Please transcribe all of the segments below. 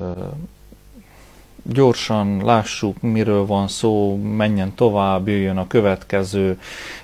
gyorsan lássuk, miről van szó, menjen tovább, jöjjön a következő.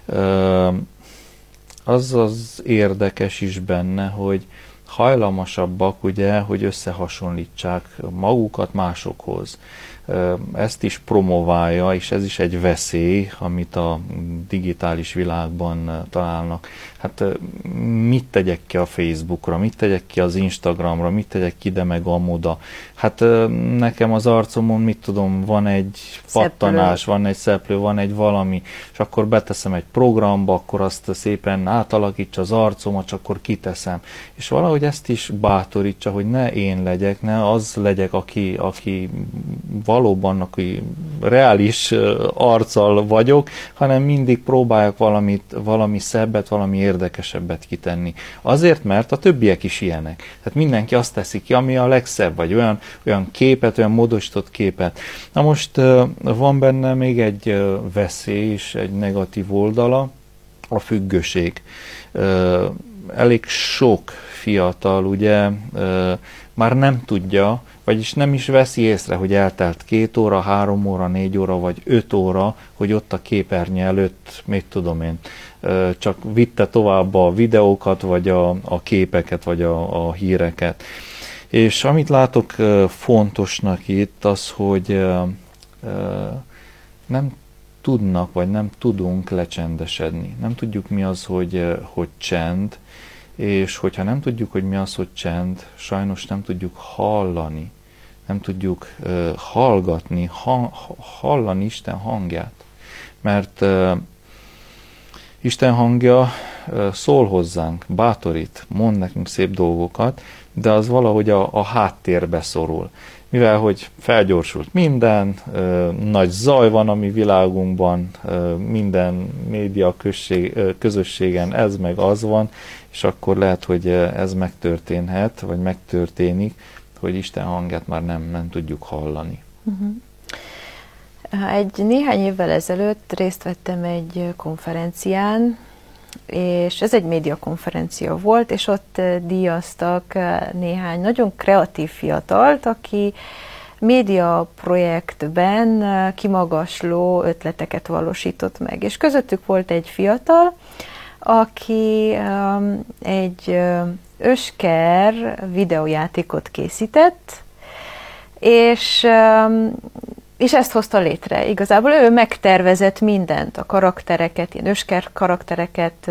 Az érdekes is benne, hogy hajlamosabbak, ugye, hogy összehasonlítsák magukat másokhoz. Ezt is promoválja, és ez is egy veszély, amit a digitális világban találnak. Hát mit tegyek ki a Facebookra, mit tegyek ki az Instagramra, mit tegyek ki ide meg amoda. Hát nekem az arcomon, mit tudom, van egy pattanás, van egy szeplő, van egy valami, és akkor beteszem egy programba, akkor azt szépen átalakítsa az arcomat, és akkor kiteszem. És valahogy ezt is bátorítsa, hogy ne én legyek, ne az legyek, aki valóban aki reális arccal vagyok, hanem mindig próbáljak valami szebbet, valami érdekesebbet kitenni. Azért, mert a többiek is ilyenek. Tehát mindenki azt teszi ki, ami a legszebb, vagy olyan képet, olyan módosított képet. Na most van benne még egy veszély és egy negatív oldala, a függőség. Elég sok fiatal ugye már nem tudja, vagyis nem is veszi észre, hogy eltelt 2 óra, 3 óra, 4 óra, vagy 5 óra, hogy ott a képernyő előtt, mit tudom én, csak vitte tovább a videókat, vagy a képeket, vagy a híreket. És amit látok fontosnak itt, az, hogy nem tudnak, vagy nem tudunk lecsendesedni. Nem tudjuk, mi az, hogy csend, és hogyha nem tudjuk, hogy mi az, hogy csend, sajnos nem tudjuk hallani, nem tudjuk hallgatni, hallani Isten hangját. Mert Isten hangja szól hozzánk, bátorít, mond nekünk szép dolgokat, de az valahogy a háttérbe szorul. Mivel, hogy felgyorsult minden, nagy zaj van a mi világunkban, minden média közösségen ez meg az van, és akkor lehet, hogy ez megtörténhet, vagy megtörténik, hogy Isten hangját már nem tudjuk hallani. Néhány évvel ezelőtt részt vettem egy konferencián, és ez egy médiakonferencia volt, és ott díjaztak néhány nagyon kreatív fiatalt, aki média projektben kimagasló ötleteket valósított meg. És közöttük volt egy fiatal, aki egy Ösker videójátékot készített, és ezt hozta létre. Igazából ő megtervezett mindent, a karaktereket, ilyen Ösker karaktereket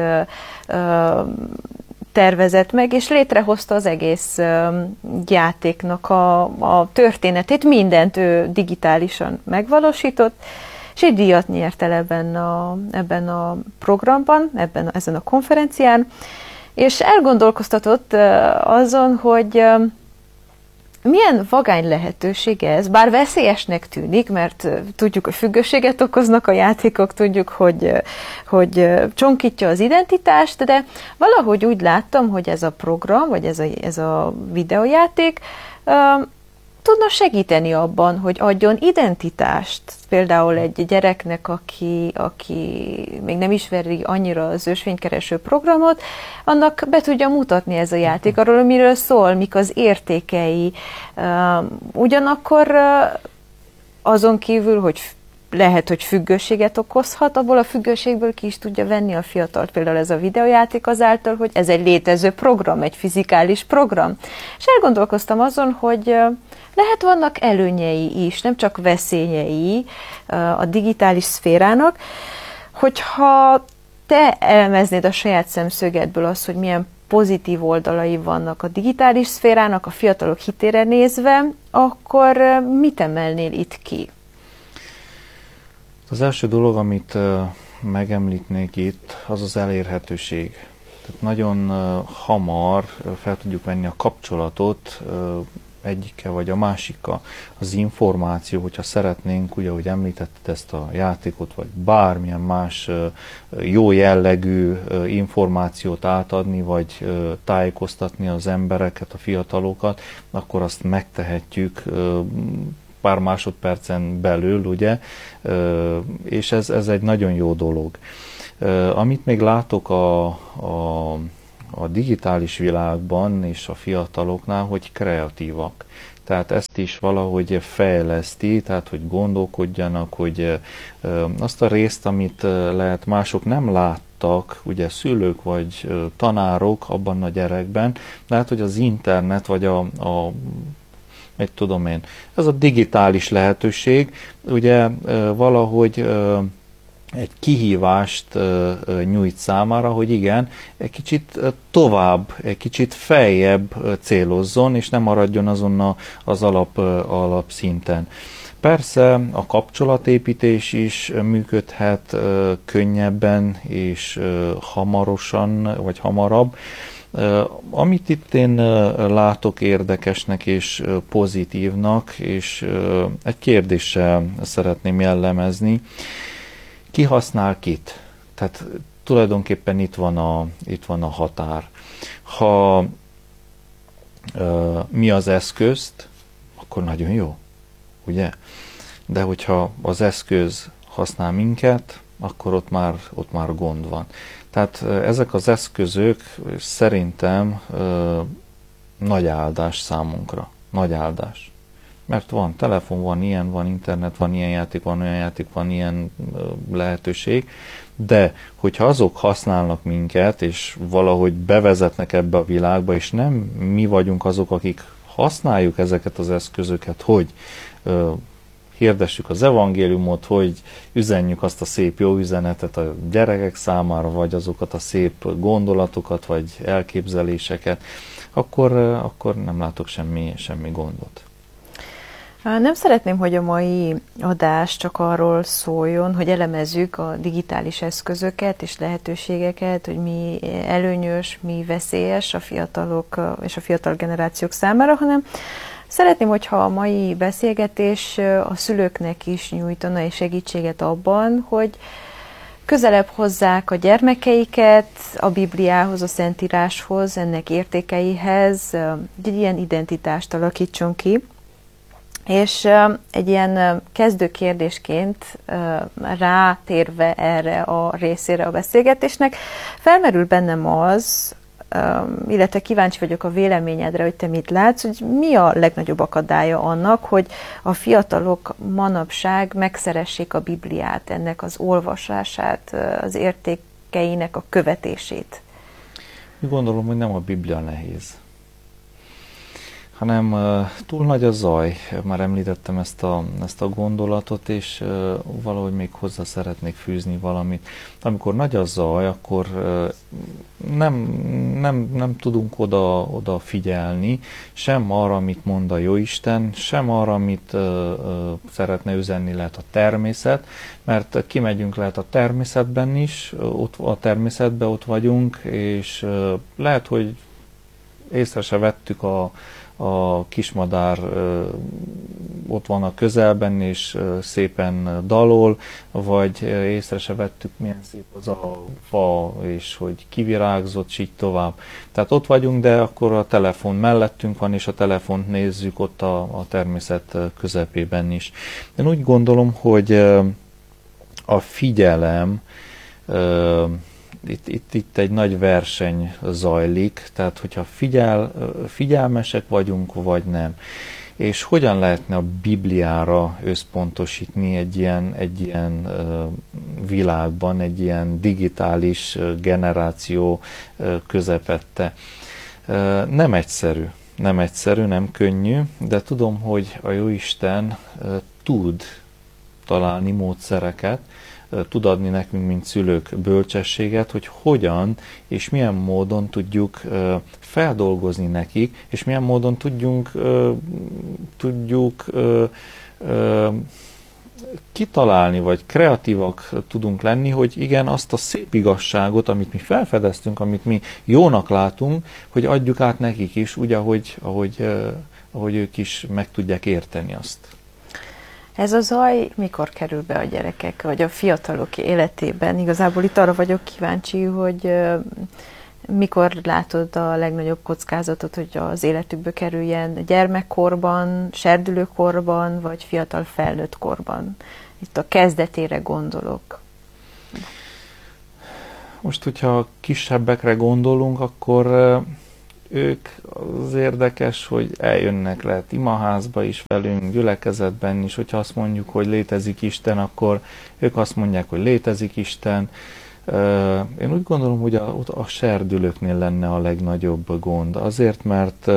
tervezett meg, és létrehozta az egész játéknak a történetét, mindent ő digitálisan megvalósított, és egy díjat nyert el ebben a programban, ezen a konferencián, és elgondolkoztatott azon, hogy milyen vagány lehetőség ez, bár veszélyesnek tűnik, mert tudjuk, hogy függőséget okoznak a játékok, tudjuk, hogy csonkítja az identitást, de valahogy úgy láttam, hogy ez a program, vagy ez a videójáték tudna segíteni abban, hogy adjon identitást. Például egy gyereknek, aki még nem ismeri annyira az ösvénykereső programot, annak be tudja mutatni ez a játék, arról, miről szól, mik az értékei. Ugyanakkor azon kívül, hogy lehet, hogy függőséget okozhat, abból a függőségből ki is tudja venni a fiatalt. Például ez a videójáték azáltal, hogy ez egy létező program, egy fizikális program. És elgondolkoztam azon, hogy lehet vannak előnyei is, nem csak veszélyei a digitális szférának, hogyha te elemeznéd a saját szemszögedből azt, hogy milyen pozitív oldalai vannak a digitális szférának, a fiatalok hitére nézve, akkor mit emelnél itt ki? Az első dolog, amit megemlítnék itt, az az elérhetőség. Tehát nagyon hamar fel tudjuk venni a kapcsolatot egyike vagy a másikkal. Az információ, hogyha szeretnénk, ugye, ahogy említetted ezt a játékot, vagy bármilyen más jó jellegű információt átadni, vagy tájékoztatni az embereket, a fiatalokat, akkor azt megtehetjük pár másodpercen belül, ugye, és ez egy nagyon jó dolog. Amit még látok a digitális világban és a fiataloknál, hogy kreatívak. Tehát ezt is valahogy fejleszti, tehát hogy gondolkodjanak, hogy azt a részt, amit lehet mások nem láttak, ugye szülők vagy tanárok abban a gyerekben, lehet, hogy az internet vagy mit tudom én, ez a digitális lehetőség, ugye valahogy egy kihívást nyújt számára, hogy igen, egy kicsit tovább, egy kicsit feljebb célozzon, és nem maradjon azon az alapszinten. Persze a kapcsolatépítés is működhet könnyebben és hamarosan, vagy hamarabb. Amit itt én látok érdekesnek és pozitívnak, és egy kérdéssel szeretném jellemezni, ki használ kit? Tehát tulajdonképpen itt van a határ. Ha mi az eszközt, akkor nagyon jó, ugye? De hogyha az eszköz használ minket, akkor ott már gond van. Tehát ezek az eszközök szerintem nagy áldás számunkra. Nagy áldás. Mert van telefon, van ilyen, van internet, van ilyen játék, van olyan játék, van ilyen lehetőség, de hogyha azok használnak minket, és valahogy bevezetnek ebbe a világba, és nem mi vagyunk azok, akik használjuk ezeket az eszközöket, hogy hirdessük az evangéliumot, hogy üzenjük azt a szép jó üzenetet a gyerekek számára, vagy azokat a szép gondolatokat, vagy elképzeléseket, akkor nem látok semmi gondot. Nem szeretném, hogy a mai adás csak arról szóljon, hogy elemezzük a digitális eszközöket és lehetőségeket, hogy mi előnyös, mi veszélyes a fiatalok és a fiatal generációk számára, hanem szeretném, hogyha a mai beszélgetés a szülőknek is nyújtana egy segítséget abban, hogy közelebb hozzák a gyermekeiket a Bibliához, a Szentíráshoz, ennek értékeihez, egy ilyen identitást alakítson ki. És egy ilyen kezdő kérdésként rátérve erre a részére a beszélgetésnek, felmerül bennem az, illetve kíváncsi vagyok a véleményedre, hogy te mit látsz, hogy mi a legnagyobb akadálya annak, hogy a fiatalok manapság megszeressék a Bibliát, ennek az olvasását, az értékeinek a követését. Gondolom, hogy nem a Biblia nehéz, hanem túl nagy a zaj. Már említettem ezt a gondolatot, és valahogy még hozzá szeretnék fűzni valamit. Amikor nagy a zaj, akkor nem tudunk oda figyelni, sem arra, amit mond a Jóisten, sem arra, amit szeretne üzenni lehet a természet, mert kimegyünk lehet a természetben is, ott vagyunk, és lehet, hogy észre se vettük a kismadár ott van a közelben, és szépen dalol, vagy észre se vettük, milyen szép az a fa, és hogy kivirágzott, és így tovább. Tehát ott vagyunk, de akkor a telefon mellettünk van, és a telefont nézzük ott a természet közepében is. Én úgy gondolom, hogy a figyelem, itt egy nagy verseny zajlik, tehát hogyha figyelmesek vagyunk, vagy nem. És hogyan lehetne a Bibliára összpontosítni egy ilyen világban, egy ilyen digitális generáció közepette. Nem egyszerű, nem könnyű, de tudom, hogy a Jóisten tud találni módszereket, tud adni nekünk, mint szülők bölcsességet, hogy hogyan és milyen módon tudjuk feldolgozni nekik, és milyen módon tudjuk kitalálni, vagy kreatívak tudunk lenni, hogy igen, azt a szép igazságot, amit mi felfedeztünk, amit mi jónak látunk, hogy adjuk át nekik is, úgy, ahogy ők is meg tudják érteni azt. Ez a zaj mikor kerül be a gyerekek, vagy a fiatalok életében? Igazából itt arra vagyok kíváncsi, hogy mikor látod a legnagyobb kockázatot, hogy az életükbe kerüljen gyermekkorban, serdülőkorban, vagy fiatal felnőtt korban. Itt a kezdetére gondolok. Most, hogyha kisebbekre gondolunk, akkor ők az érdekes, hogy eljönnek lehet imaházba is velünk, gyülekezetben is, hogyha azt mondjuk, hogy létezik Isten, akkor ők azt mondják, hogy létezik Isten. Én úgy gondolom, hogy a serdülőknél lenne a legnagyobb gond. Azért, mert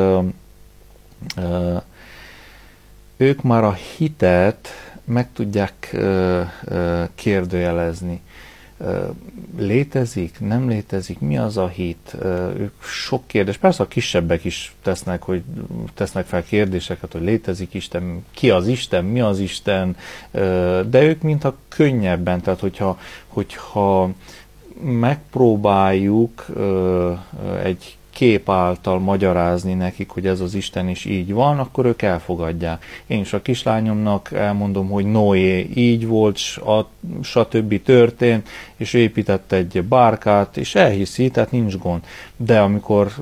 ők már a hitet meg tudják kérdőjelezni. Létezik, nem létezik, mi az a hit? Ők sok kérdés, persze a kisebbek is tesznek fel kérdéseket, hogy létezik Isten, ki az Isten, mi az Isten, de ők mintha könnyebben, tehát hogyha megpróbáljuk egy kép által magyarázni nekik, hogy ez az Isten is így van, akkor ők elfogadják. Én is a kislányomnak elmondom, hogy Noé így volt, stb. Történt, és ő épített egy bárkát, és elhiszi, tehát nincs gond. De amikor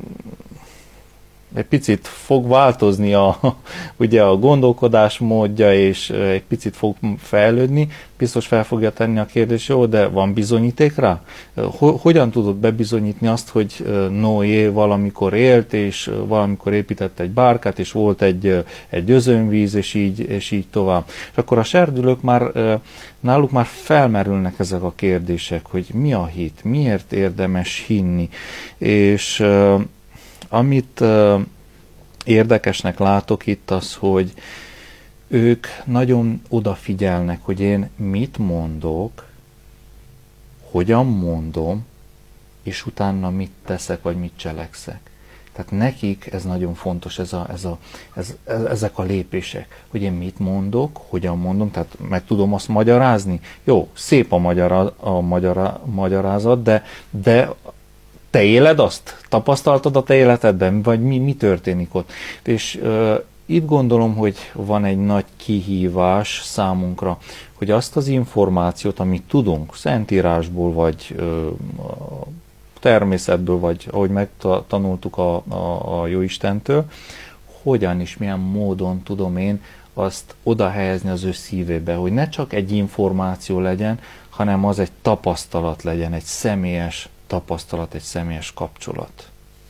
egy picit fog változni ugye a gondolkodásmódja, és egy picit fog fejlődni, biztos fel fogja tenni a kérdést, jó, de van bizonyíték rá? Hogyan tudod bebizonyítni azt, hogy Noé valamikor élt, és valamikor épített egy bárkát, és volt egy özönvíz, és így tovább. És akkor a serdülők náluk már felmerülnek ezek a kérdések, hogy mi a hit, miért érdemes hinni, és amit érdekesnek látok itt az, hogy ők nagyon odafigyelnek, hogy én mit mondok, hogyan mondom, és utána mit teszek, vagy mit cselekszek. Tehát nekik ez nagyon fontos, ezek a lépések, hogy én mit mondok, hogyan mondom, tehát meg tudom azt magyarázni. Jó, szép a magyarázat, de te éled azt? Tapasztaltad a te életedben? Vagy mi történik ott? És itt gondolom, hogy van egy nagy kihívás számunkra, hogy azt az információt, amit tudunk, Szentírásból, vagy természetből, vagy ahogy megtanultuk a Jóistentől, hogyan és milyen módon tudom én azt oda helyezni az ő szívébe, hogy ne csak egy információ legyen, hanem az egy tapasztalat legyen, egy személyes tapasztalat, egy személyes kapcsolat.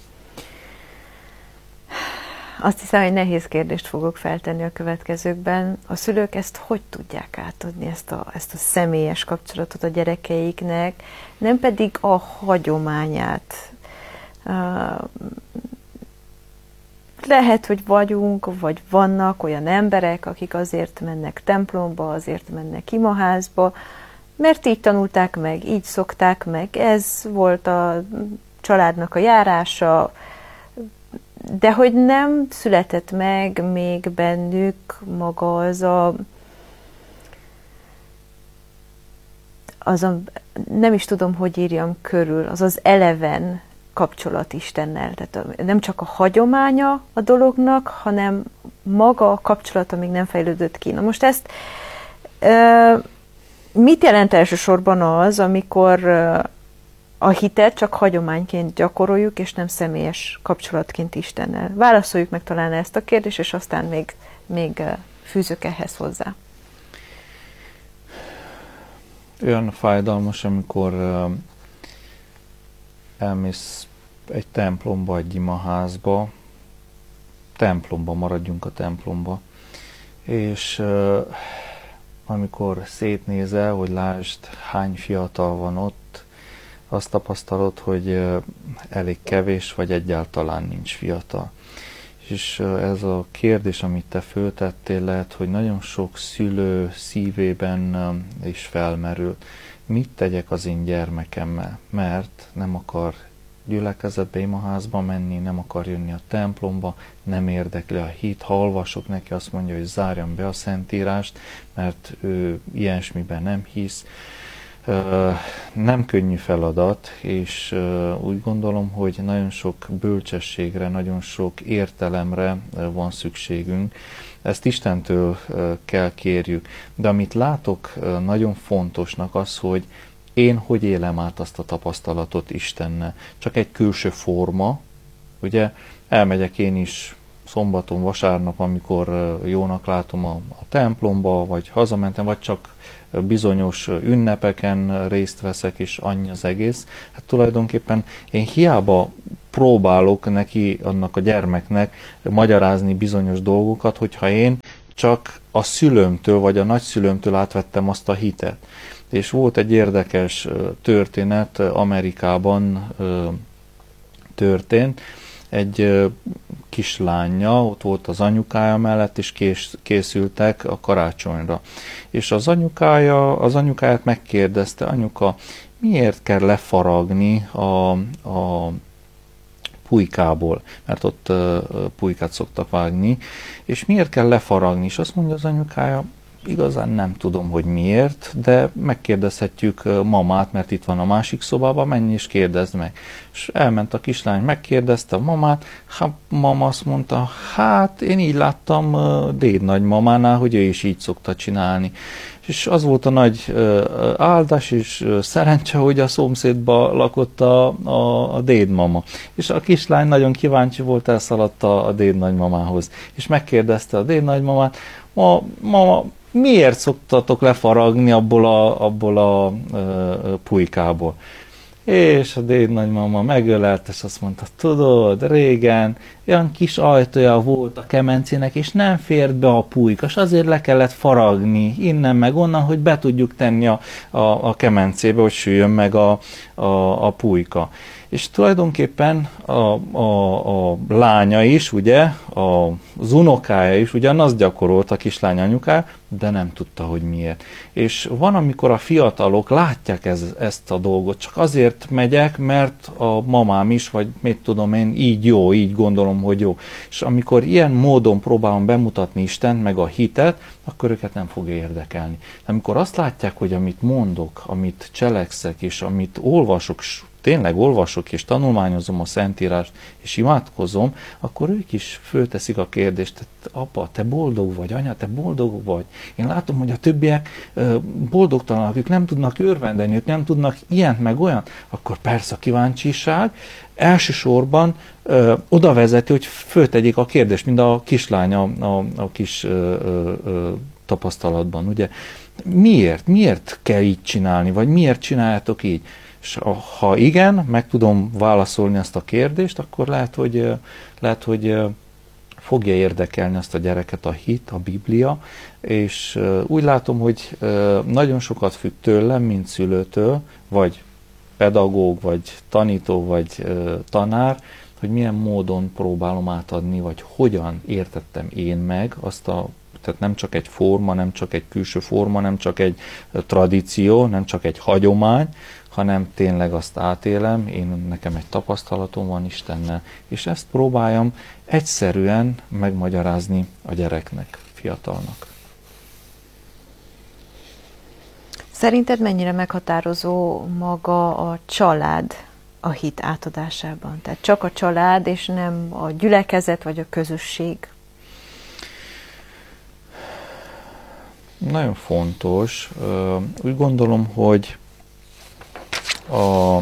Azt hiszem, hogy nehéz kérdést fogok feltenni a következőkben. A szülők ezt hogy tudják átadni, ezt a személyes kapcsolatot a gyerekeiknek, nem pedig a hagyományát. Lehet, hogy vagyunk, vagy vannak olyan emberek, akik azért mennek templomba, azért mennek imaházba, mert így tanulták meg, így szokták meg, ez volt a családnak a járása, de hogy nem született meg még bennük maga az a nem is tudom, hogy írjam körül, az eleven kapcsolat Istennel. Tehát nem csak a hagyománya a dolognak, hanem maga a kapcsolata még nem fejlődött ki. Na most ezt mit jelent elsősorban az, amikor a hitet csak hagyományként gyakoroljuk, és nem személyes kapcsolatként Istennel? Válaszoljuk meg talán ezt a kérdést, és aztán még fűzök ehhez hozzá. Olyan fájdalmas, amikor elmész egy templomba, egy imaházba, maradjunk a templomba, és amikor szétnézel, hogy lásd, hány fiatal van ott, azt tapasztalod, hogy elég kevés, vagy egyáltalán nincs fiatal. És ez a kérdés, amit te föltettél, lehet, hogy nagyon sok szülő szívében is felmerül. Mit tegyek az én gyermekemmel? Mert nem akar gyülekezetbe, imaházba menni, nem akar jönni a templomba, nem érdekli a hit, ha olvasok neki, azt mondja, hogy zárjam be a Szentírást, mert ő ilyesmiben nem hisz. Nem könnyű feladat, és úgy gondolom, hogy nagyon sok bölcsességre, nagyon sok értelemre van szükségünk. Ezt Istentől kell kérjük. De amit látok nagyon fontosnak az, hogy én hogy élem át azt a tapasztalatot Istennel. Csak egy külső forma, ugye elmegyek én is szombaton, vasárnap, amikor jónak látom a templomba, vagy hazamentem, vagy csak bizonyos ünnepeken részt veszek, és annyi az egész. Hát tulajdonképpen én hiába próbálok neki, annak a gyermeknek magyarázni bizonyos dolgokat, hogyha én csak a szülőmtől, vagy a nagyszülőmtől átvettem azt a hitet. És volt egy érdekes történet, Amerikában történt, egy kislánya, ott volt az anyukája mellett, és készültek a karácsonyra. És az anyukáját megkérdezte: anyuka, miért kell lefaragni a pulykából, mert ott pulykát szoktak vágni, és miért kell lefaragni? És azt mondja az anyukája: igazán nem tudom, hogy miért, de megkérdezhetjük mamát, mert itt van a másik szobában, menj és kérdezd meg. És elment a kislány, megkérdezte a mamát, hát mama azt mondta: hát én így láttam déd nagymamánál, hogy ő is így szokta csinálni. És az volt a nagy áldás és szerencse, hogy a szomszédba lakott a dédmama. És a kislány nagyon kíváncsi volt, elszaladt a déd nagymamához. És megkérdezte a déd nagymamát: mama, miért szoktatok lefaragni abból a pulykából? És a déd nagymama megölelt, és azt mondta: tudod, régen olyan kis ajtója volt a kemencének, és nem fért be a pulyka, és azért le kellett faragni innen meg onnan, hogy be tudjuk tenni a kemencébe, hogy süljön meg a pulyka. És tulajdonképpen a lánya is, ugye, az unokája is ugyanazt gyakorolt a kislány anyuká, de nem tudta, hogy miért. És van, amikor a fiatalok látják ezt a dolgot, csak azért megyek, mert a mamám is, vagy mit tudom én, így jó, így gondolom, hogy jó. És amikor ilyen módon próbálom bemutatni Istent, meg a hitet, akkor őket nem fogja érdekelni. De amikor azt látják, hogy amit mondok, amit cselekszek, és amit olvasok, tényleg olvasok és tanulmányozom a Szentírást, és imádkozom, akkor ők is fölteszik a kérdést: apa, te boldog vagy, anya, te boldog vagy? Én látom, hogy a többiek boldogtalanak, ők nem tudnak örvendeni, ők nem tudnak ilyent meg olyan. Akkor persze a kíváncsiság elsősorban oda vezeti, hogy föltegyék a kérdést, mint a kislány a kis tapasztalatban. Ugye? Miért kell így csinálni, vagy miért csináljátok így? És ha igen, meg tudom válaszolni ezt a kérdést, akkor lehet, hogy fogja érdekelni azt a gyereket a hit, a Biblia, és úgy látom, hogy nagyon sokat függ tőlem, mint szülőtől, vagy pedagóg, vagy tanító, vagy tanár, hogy milyen módon próbálom átadni, vagy hogyan értettem én meg tehát nem csak egy forma, nem csak egy külső forma, nem csak egy tradíció, nem csak egy hagyomány, hanem tényleg azt átélem, nekem egy tapasztalatom van Istennel, és ezt próbáljam egyszerűen megmagyarázni a gyereknek, fiatalnak. Szerinted mennyire meghatározó maga a család a hit átadásában? Tehát csak a család, és nem a gyülekezet vagy a közösség? Nagyon fontos. Úgy gondolom, hogy a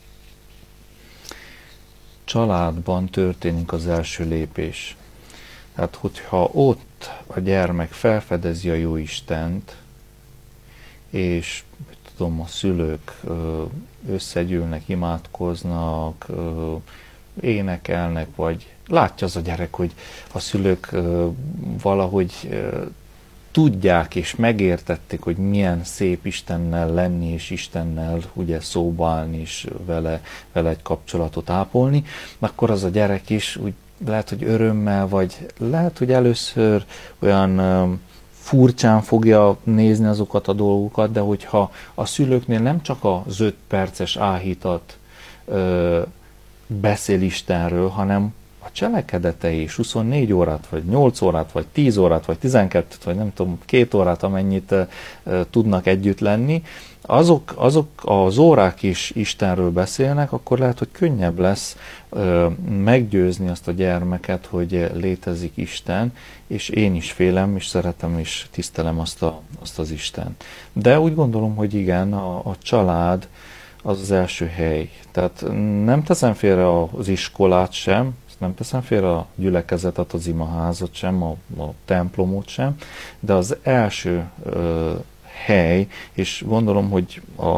családban történik az első lépés. Tehát, hogyha ott a gyermek felfedezi a Jóistent, és tudom, a szülők összegyűlnek, imádkoznak, énekelnek, vagy látja az a gyerek, hogy a szülők valahogy tudják és megértették, hogy milyen szép Istennel lenni, és Istennel ugye szóba állni, és vele egy kapcsolatot ápolni, akkor az a gyerek is úgy lehet, hogy örömmel, vagy lehet, hogy először olyan furcsán fogja nézni azokat a dolgokat, de hogyha a szülőknél nem csak az 5 perces áhítat beszél Istenről, hanem a cselekedetei is 24 órát, vagy 8 órát, vagy 10 órát, vagy 12-t, vagy nem tudom, 2 órát, amennyit tudnak együtt lenni, azok az órák is Istenről beszélnek, akkor lehet, hogy könnyebb lesz meggyőzni azt a gyermeket, hogy létezik Isten, és én is félem, és szeretem, és tisztelem azt az Istent. De úgy gondolom, hogy igen, a család az első hely. Tehát nem teszem félre az iskolát sem, Ezt nem teszem félre a gyülekezetet, az imaházat sem, a templomot sem, de az első hely, és gondolom, hogy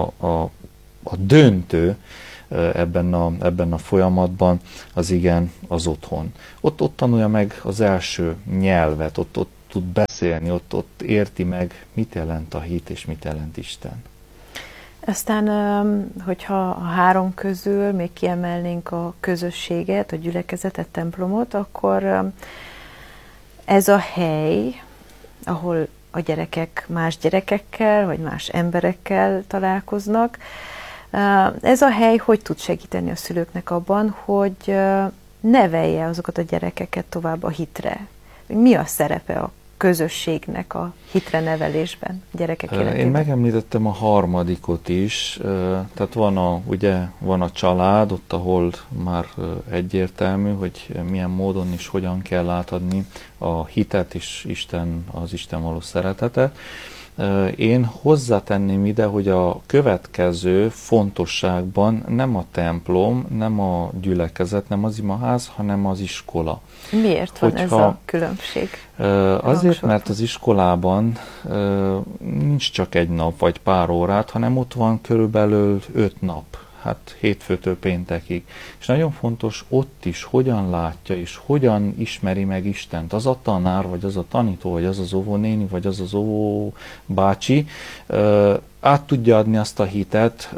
a döntő ebben a folyamatban az igen az otthon. Ott tanulja meg az első nyelvet, ott tud beszélni, ott érti meg, mit jelent a hit és mit jelent Isten. Aztán, hogyha a három közül még kiemelnénk a közösséget, a gyülekezetet, templomot, akkor ez a hely, ahol a gyerekek más gyerekekkel, vagy más emberekkel találkoznak, ez a hely hogy tud segíteni a szülőknek abban, hogy nevelje azokat a gyerekeket tovább a hitre? Mi a szerepe a közösségnek a hitre nevelésben, a gyerekek életében? Én megemlítettem a harmadikot is, tehát van a család, ott ahol már egyértelmű, hogy milyen módon és hogyan kell átadni a hitet és az Isten való szeretetet. Én hozzátenném ide, hogy a következő fontosságban nem a templom, nem a gyülekezet, nem az imaház, hanem az iskola. Miért van ez a különbség? Azért, mert az iskolában nincs csak egy nap vagy pár órát, hanem ott van körülbelül 5 nap. Hát hétfőtől péntekig. És nagyon fontos ott is, hogyan látja és hogyan ismeri meg Istent. Az a tanár, vagy az a tanító, vagy az az óvónéni, vagy az az óvóbácsi át tudja adni azt a hitet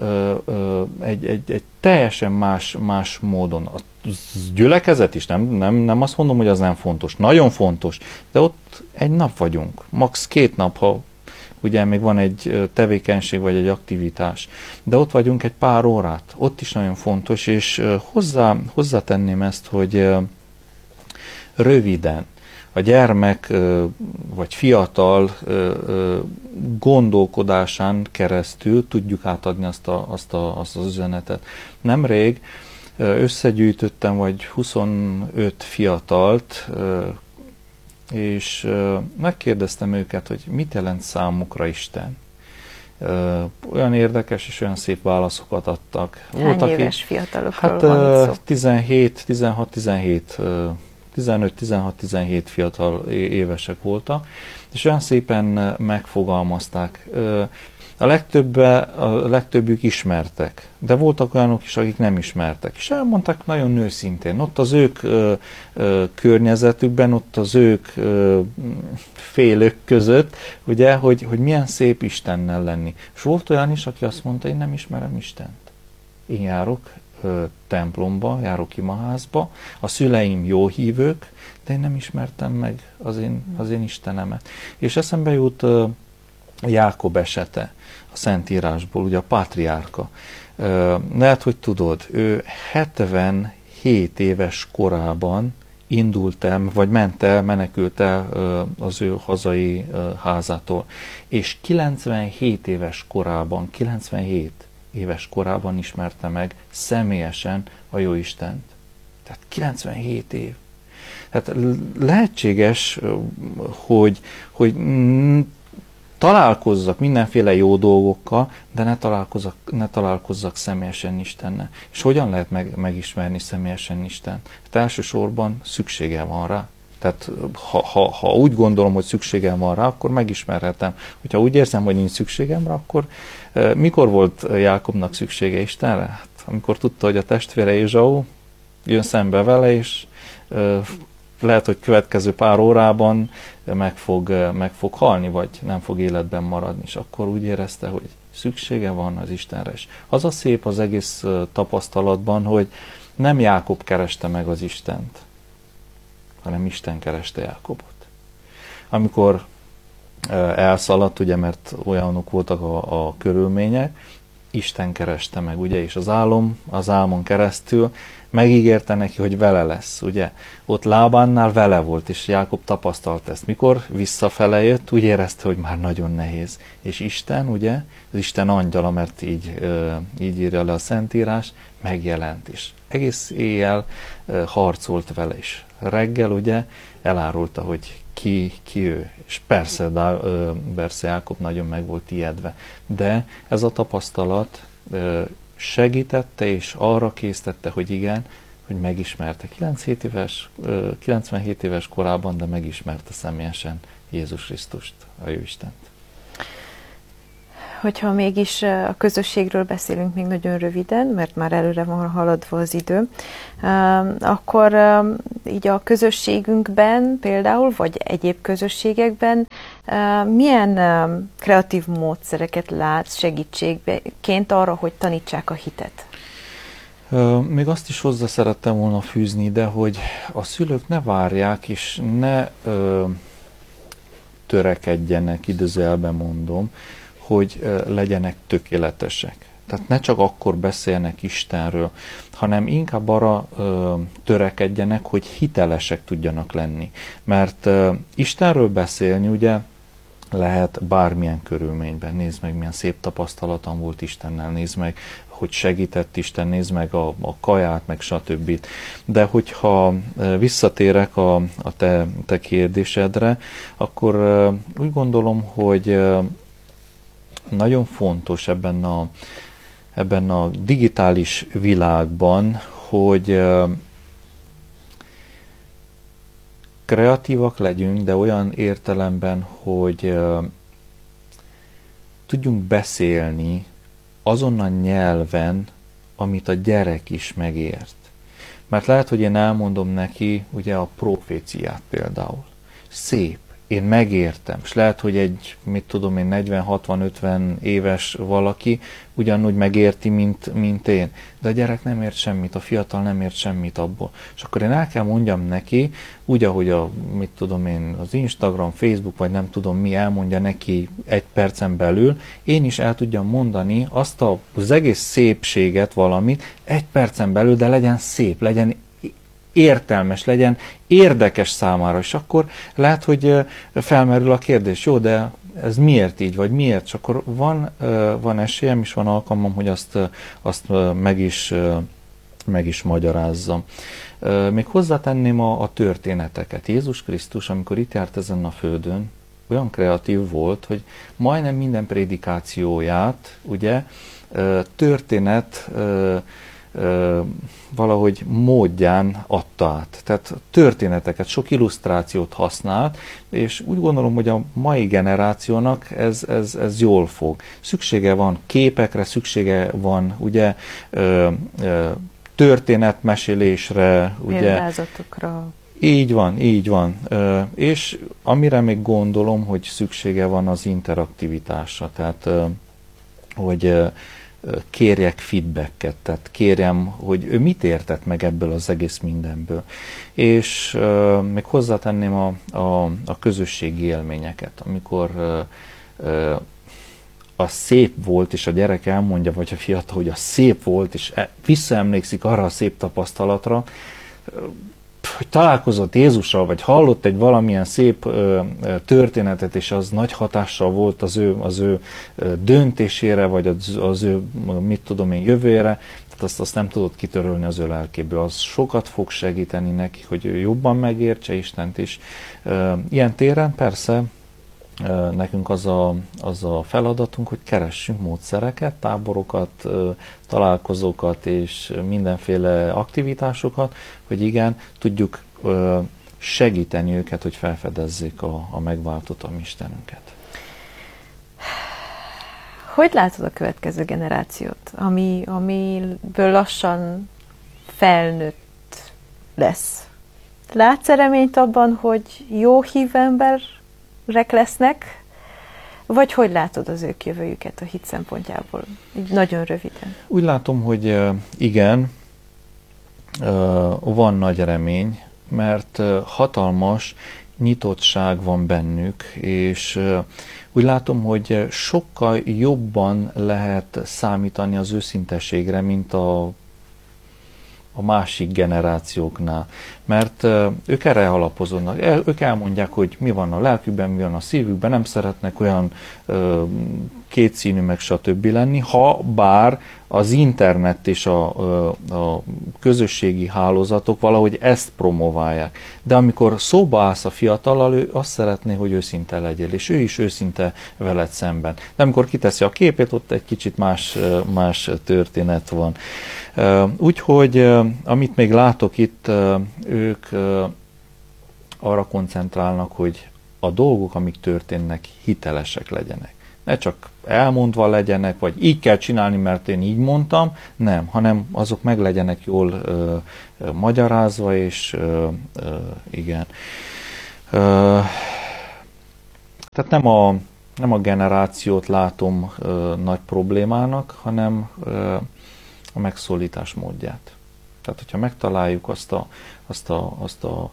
egy teljesen más módon. A gyülekezet is, nem azt mondom, hogy az nem fontos. Nagyon fontos, de ott egy nap vagyunk. Max 2 nap, ha ugye még van egy tevékenység, vagy egy aktivitás. De ott vagyunk egy pár órát. Ott is nagyon fontos, és hozzátenném ezt, hogy röviden a gyermek vagy fiatal gondolkodásán keresztül tudjuk átadni azt az üzenetet. Nemrég összegyűjtöttem vagy 25 fiatalt, és megkérdeztem őket, hogy mit jelent számukra Isten. Olyan érdekes és olyan szép válaszokat adtak. Hány éves fiatalokról van itt szó? 17, 15-16-17 fiatal évesek voltak, és olyan szépen megfogalmazták. A legtöbbük ismertek, de voltak olyanok is, akik nem ismertek. És elmondták nagyon őszintén, ott az ők környezetükben, ott az ők félők között, ugye, hogy milyen szép Istennel lenni. És volt olyan is, aki azt mondta, én nem ismerem Istent. Én járok templomba, járok imaházba, a szüleim jó hívők, de én nem ismertem meg az én Istenemet. És eszembe jut Jákob esete a Szentírásból, ugye a pátriárka. Lehet, hogy tudod, ő 77 éves korában indult el, vagy menekült el az ő hazai házától. És 97 éves korában ismerte meg személyesen a Jóistent. Tehát 97 év. Tehát lehetséges, hogy találkozzak mindenféle jó dolgokkal, de ne találkozzak személyesen Istennel. És hogyan lehet megismerni személyesen Istent? Hát elsősorban szükségem van rá. Tehát ha úgy gondolom, hogy szükségem van rá, akkor megismerhetem. Hogyha úgy érzem, hogy nincs szükségem rá, akkor mikor volt Jákobnak szüksége Istenre? Hát, amikor tudta, hogy a testvére Ézsau jön szembe vele, és lehet, hogy következő pár órában meg fog halni, vagy nem fog életben maradni, és akkor úgy érezte, hogy szüksége van az Istenre is. Az a szép az egész tapasztalatban, hogy nem Jákob kereste meg az Istent, hanem Isten kereste Jákobot. Amikor elszaladt, ugye, mert olyanok voltak a körülmények, Isten kereste meg, ugye, és az álmon keresztül megígérte neki, hogy vele lesz, ugye. Ott Lábánnál vele volt, és Jákob tapasztalt ezt. Mikor visszafele jött, úgy érezte, hogy már nagyon nehéz. És Isten, ugye, az Isten angyala, mert így írja le a Szentírás, megjelent is. Egész éjjel harcolt vele is. Reggel, ugye, elárulta, hogy ki ő. És persze Jákob nagyon meg volt ijedve. De ez a tapasztalat segítette és arra késztette, hogy igen, hogy megismerte 97 éves korában, de megismerte személyesen Jézus Krisztust, a jó Istent. Hogyha mégis a közösségről beszélünk még nagyon röviden, mert már előre van haladva az idő, akkor így a közösségünkben például, vagy egyéb közösségekben milyen kreatív módszereket látsz segítségként arra, hogy tanítsák a hitet? Még azt is hozzá szerettem volna fűzni ide, hogy a szülők ne várják, és ne törekedjenek, idézőjelben mondom, hogy legyenek tökéletesek. Tehát ne csak akkor beszélnek Istenről, hanem inkább arra törekedjenek, hogy hitelesek tudjanak lenni. Mert Istenről beszélni ugye lehet bármilyen körülményben. Nézd meg, milyen szép tapasztalatom volt Istennel, nézd meg, hogy segített Isten, nézd meg a kaját, meg stb. De hogyha visszatérek a te kérdésedre, akkor úgy gondolom, hogy nagyon fontos ebben a digitális világban, hogy kreatívak legyünk, de olyan értelemben, hogy tudjunk beszélni azon a nyelven, amit a gyerek is megért. Mert lehet, hogy én elmondom neki ugye a proféciát például. Szép. Én megértem, és lehet, hogy egy, 40-60-50 éves valaki ugyanúgy megérti, mint én. De a gyerek nem ért semmit, a fiatal nem ért semmit abból. És akkor én el kell mondjam neki, úgy, ahogy az Instagram, Facebook, vagy nem tudom mi elmondja neki egy percen belül, én is el tudjam mondani azt az egész szépséget valamit egy percen belül, de legyen szép, legyen értelmes, legyen érdekes számára, és akkor lehet, hogy felmerül a kérdés, jó, de ez miért így, vagy miért? És akkor van esélyem, és van alkalmam, hogy azt meg is magyarázzam. Még hozzátenném a történeteket. Jézus Krisztus, amikor itt járt ezen a földön, olyan kreatív volt, hogy majdnem minden prédikációját, ugye, történet valahogy módján adta át. Tehát történeteket, sok illusztrációt használt, és úgy gondolom, hogy a mai generációnak ez jól fog. Szüksége van képekre, szüksége van ugye történetmesélésre, ugye példázatokra. Így van. És amire még gondolom, hogy szüksége van az interaktivitásra, tehát hogy kérjek feedbacket, tehát kérjem, hogy ő mit értett meg ebből az egész mindenből. És még hozzátenném a közösségi élményeket, amikor a szép volt, és a gyerek elmondja, vagy a fiatal, hogy a szép volt, és visszaemlékszik arra a szép tapasztalatra, hogy találkozott Jézussal, vagy hallott egy valamilyen szép történetet, és az nagy hatással volt az ő döntésére, vagy az ő, jövőjére, tehát azt nem tudott kitörölni az ő lelkéből. Az sokat fog segíteni neki, hogy ő jobban megértse Istent is. Ilyen téren persze nekünk az a feladatunk, hogy keressünk módszereket, táborokat, találkozókat és mindenféle aktivitásokat, hogy igen, tudjuk segíteni őket, hogy felfedezzék a megváltott a mi Istenünket. Hogy látod a következő generációt, amiből lassan felnőtt lesz? Látsz reményt abban, hogy jó hívő emberek lesznek, vagy hogy látod az ők jövőjüket a hit szempontjából? Így nagyon röviden. Úgy látom, hogy igen, van nagy remény, mert hatalmas nyitottság van bennük, és úgy látom, hogy sokkal jobban lehet számítani az őszintességre, mint a másik generációknál. Mert ők erre alapozódnak. Ők elmondják, hogy mi van a lelkükben, mi van a szívükben, nem szeretnek olyan kétszínű, meg stb. Lenni, ha bár az internet és a közösségi hálózatok valahogy ezt promoválják. De amikor szóba állsz a fiatallal, ő azt szeretné, hogy őszinte legyél, és ő is őszinte veled szemben. De amikor kiteszi a képét, ott egy kicsit más történet van. Úgyhogy amit még látok itt, ők arra koncentrálnak, hogy a dolgok, amik történnek, hitelesek legyenek. Ne csak elmondva legyenek, vagy így kell csinálni, mert én így mondtam, nem, hanem azok meg legyenek jól magyarázva, és igen. Tehát nem a generációt látom nagy problémának, hanem a megszólítás módját. Tehát, hogyha megtaláljuk azt a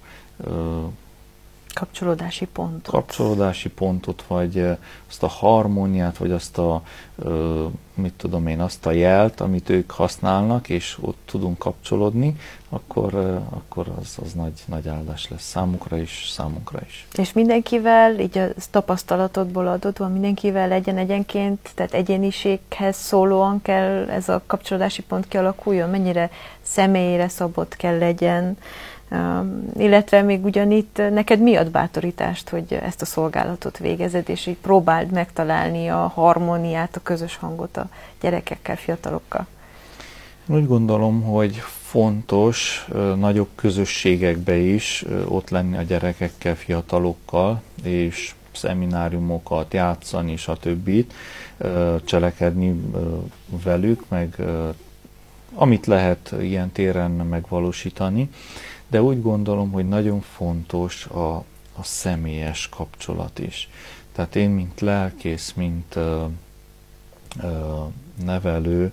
kapcsolódási pontot, vagy azt a harmóniát, vagy azt a, azt a jelt, amit ők használnak, és ott tudunk kapcsolódni, akkor az nagy áldás lesz számukra is, számunkra is. És mindenkivel, így a tapasztalatodból adódva, mindenkivel egyenként, tehát egyéniséghez szólóan kell ez a kapcsolódási pont kialakuljon? Mennyire személyre szabott kell legyen? Illetve még ugyanitt neked mi ad bátorítást, hogy ezt a szolgálatot végezed, és így próbáld megtalálni a harmóniát, a közös hangot a gyerekekkel, fiatalokkal? Úgy gondolom, hogy fontos nagyobb közösségekbe is ott lenni a gyerekekkel, fiatalokkal, és szemináriumokat játszani, stb. Cselekedni velük, meg amit lehet ilyen téren megvalósítani. De úgy gondolom, hogy nagyon fontos a személyes kapcsolat is. Tehát én, mint lelkész, mint nevelő,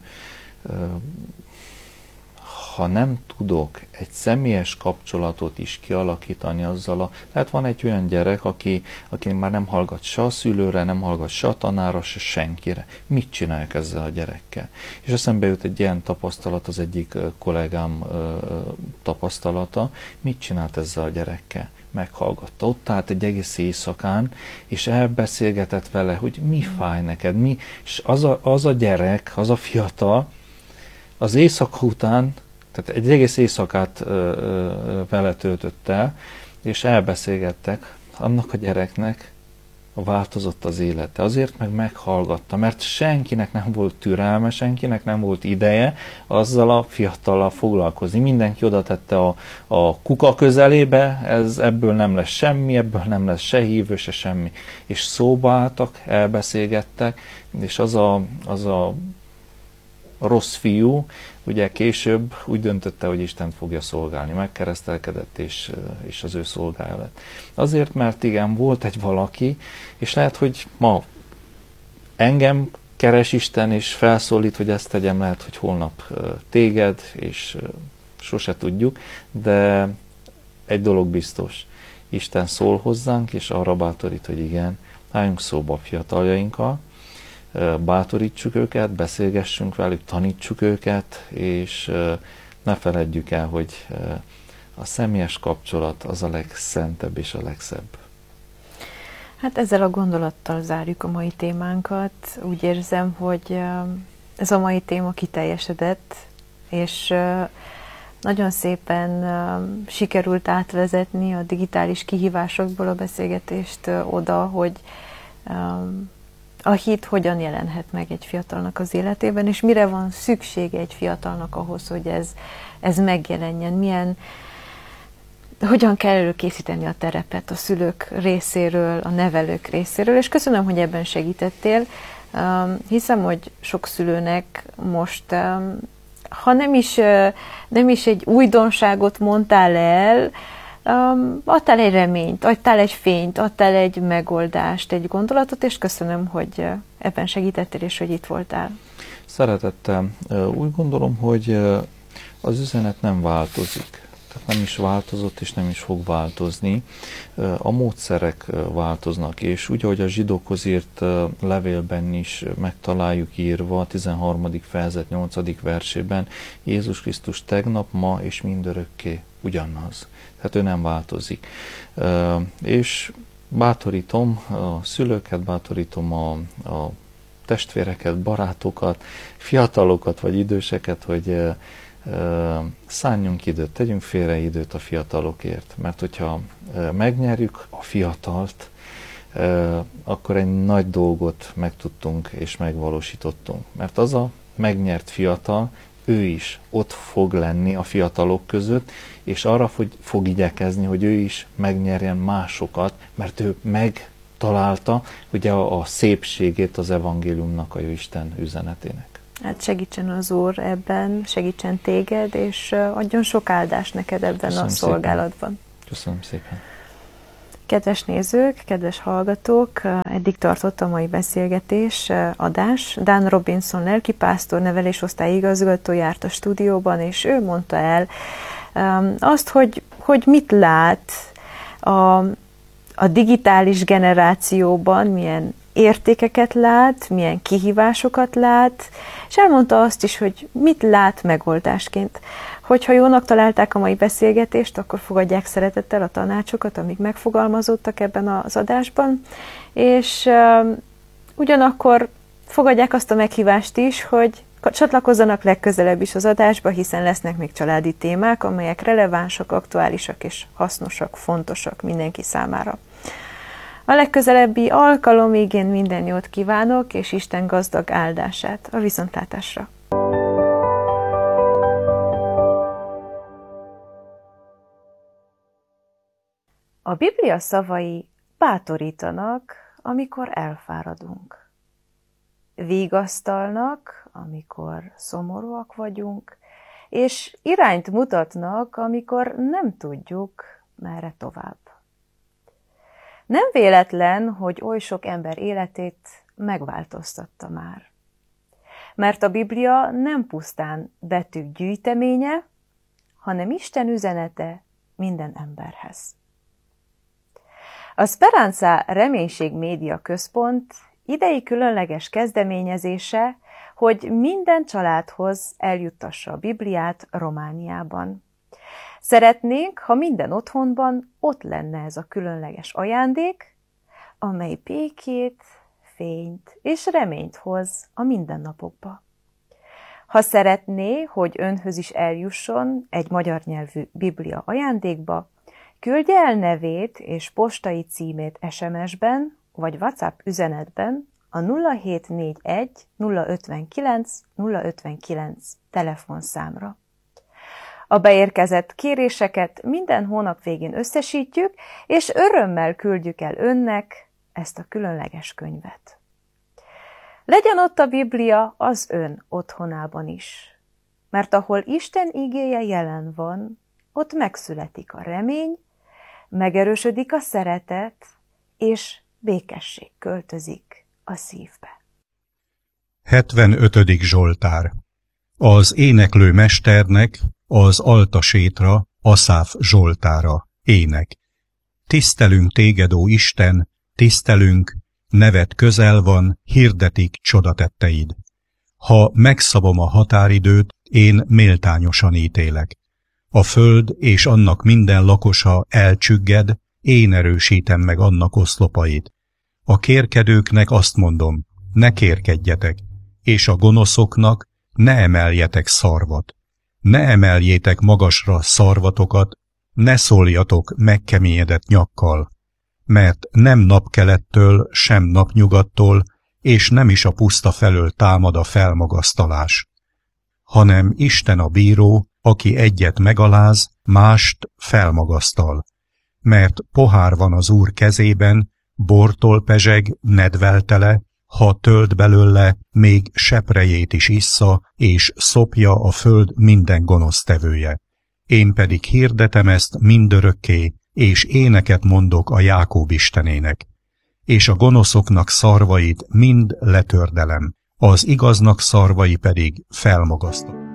ha nem tudok egy személyes kapcsolatot is kialakítani azzal tehát van egy olyan gyerek, aki már nem hallgat se a szülőre, nem hallgat se a tanára, se senkire. Mit csinálják ezzel a gyerekkel? És eszembe jut egy ilyen tapasztalat, az egyik kollégám tapasztalata. Mit csinált ezzel a gyerekkel? Meghallgatta. Ott állt egy egész éjszakán, és elbeszélgetett vele, hogy mi fáj neked, mi. És az a gyerek, az a fiatal, az éjszaka után, tehát egy egész éjszakát vele töltött el, és elbeszélgettek, annak a gyereknek változott az élete. Azért meg meghallgatta, mert senkinek nem volt türelme, senkinek nem volt ideje azzal a fiatallal foglalkozni. Mindenki oda tette a kuka közelébe, ebből nem lesz semmi, ebből nem lesz se hívő, se semmi. És szóba álltak, elbeszélgettek, és az a rossz fiú, ugye később úgy döntötte, hogy Istent fogja szolgálni. Megkeresztelkedett, és az ő szolgája lett. Azért, mert igen, volt egy valaki, és lehet, hogy ma engem keres Isten, és felszólít, hogy ezt tegyem, lehet, hogy holnap téged, és sose tudjuk, de egy dolog biztos. Isten szól hozzánk, és arra bátorít, hogy igen, álljunk szóba a fiataljainkkal, bátorítsuk őket, beszélgessünk velük, tanítsuk őket, és ne feledjük el, hogy a személyes kapcsolat az a legszentebb és a legszebb. Hát ezzel a gondolattal zárjuk a mai témánkat. Úgy érzem, hogy ez a mai téma kiteljesedett, és nagyon szépen sikerült átvezetni a digitális kihívásokból a beszélgetést oda, hogy a hit hogyan jelenhet meg egy fiatalnak az életében, és mire van szüksége egy fiatalnak ahhoz, hogy ez megjelenjen, hogyan kell előkészíteni a terepet a szülők részéről, a nevelők részéről, és köszönöm, hogy ebben segítettél. Hiszem, hogy sok szülőnek most, ha nem is egy újdonságot mondtál el, adtál egy reményt, adtál egy fényt, adtál egy megoldást, egy gondolatot, és köszönöm, hogy ebben segítettél, és hogy itt voltál. Szeretettel. Úgy gondolom, hogy az üzenet nem változik. Tehát nem is változott, és nem is fog változni. A módszerek változnak, és úgy, ahogy a zsidókhoz írt levélben is megtaláljuk írva, a 13. fejezet 8. versében, Jézus Krisztus tegnap, ma és mindörökké ugyanaz. Tehát ő nem változik. És bátorítom a szülőket, bátorítom a testvéreket, barátokat, fiatalokat vagy időseket, hogy szálljunk időt, tegyünk félre időt a fiatalokért, mert hogyha megnyerjük a fiatalt, akkor egy nagy dolgot megtudtunk és megvalósítottunk. Mert az a megnyert fiatal, ő is ott fog lenni a fiatalok között, és arra fog igyekezni, hogy ő is megnyerjen másokat, mert ő megtalálta ugye a szépségét az evangéliumnak, a Jóisten üzenetének. Hát segítsen az Úr ebben, segítsen téged, és adjon sok áldást neked ebben Köszönöm a szolgálatban. Szépen. Köszönöm szépen. Kedves nézők, kedves hallgatók, eddig tartott a mai beszélgetés, adás. Dan Robinson lelkipásztor, nevelésosztály igazgató járt a stúdióban, és ő mondta el azt, hogy mit lát a digitális generációban, milyen értékeket lát, milyen kihívásokat lát, és elmondta azt is, hogy mit lát megoldásként. Hogyha jónak találták a mai beszélgetést, akkor fogadják szeretettel a tanácsokat, amik megfogalmazódtak ebben az adásban, és ugyanakkor fogadják azt a meghívást is, hogy csatlakozzanak legközelebb is az adásba, hiszen lesznek még családi témák, amelyek relevánsak, aktuálisak és hasznosak, fontosak mindenki számára. A legközelebbi alkalomig én minden jót kívánok, és Isten gazdag áldását. A viszontlátásra! A Biblia szavai bátorítanak, amikor elfáradunk. Vigasztalnak, amikor szomorúak vagyunk, és irányt mutatnak, amikor nem tudjuk, merre tovább. Nem véletlen, hogy oly sok ember életét megváltoztatta már. Mert a Biblia nem pusztán betűk gyűjteménye, hanem Isten üzenete minden emberhez. A Speranza Reménység Média Központ idei különleges kezdeményezése, hogy minden családhoz eljuttassa a Bibliát Romániában. Szeretnénk, ha minden otthonban ott lenne ez a különleges ajándék, amely békét, fényt és reményt hoz a mindennapokba. Ha szeretné, hogy önhöz is eljusson egy magyar nyelvű Biblia ajándékba, küldje el nevét és postai címét SMS-ben vagy WhatsApp üzenetben a 0741 059 059 telefonszámra. A beérkezett kéréseket minden hónap végén összesítjük, és örömmel küldjük el önnek ezt a különleges könyvet. Legyen ott a Biblia az ön otthonában is, mert ahol Isten igéje jelen van, ott megszületik a remény, megerősödik a szeretet, és békesség költözik a szívbe. 75. Zsoltár. Az éneklő mesternek, az altasétra, Aszáf zsoltára, ének. Tisztelünk téged, ó Isten, tisztelünk, neved közel van, hirdetik csodatetteid. Ha megszabom a határidőt, én méltányosan ítélek. A föld és annak minden lakosa elcsügged, én erősítem meg annak oszlopait. A kérkedőknek azt mondom, ne kérkedjetek, és a gonoszoknak ne emeljetek szarvat. Ne emeljétek magasra szarvatokat, ne szóljatok megkeményedett nyakkal, mert nem napkelettől, sem napnyugattól, és nem is a puszta felől támad a felmagasztalás, hanem Isten a bíró, aki egyet megaláz, mást felmagasztal. Mert pohár van az Úr kezében, bortól pezseg, nedvel tele, ha tölt belőle, még seprejét is issza, és szopja a föld minden gonosztevője. Én pedig hirdetem ezt mindörökké, és éneket mondok a Jákób Istenének. És a gonoszoknak szarvait mind letördelem, az igaznak szarvai pedig felmagasztok.